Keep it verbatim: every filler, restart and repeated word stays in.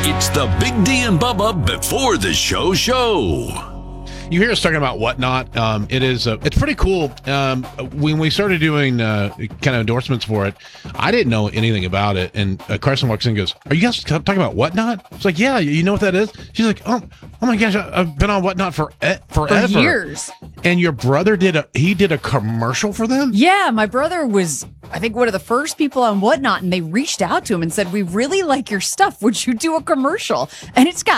It's the Big D and Bubba before the show show. You hear us talking about Whatnot. Um, it is uh, it's pretty cool. Um, when we started doing uh, kind of endorsements for it, I didn't know anything about it. And uh, Carson walks in and goes, "Are you guys talking about Whatnot?" It's like, "Yeah, you know what that is?" She's like, "Oh, oh my gosh, I, I've been on Whatnot for e- forever, For years." And your brother did a he did a commercial for them. Yeah, my brother was, I think, one of the first people on Whatnot, and they reached out to him and said, "We really like your stuff. Would you do a commercial?" And it's got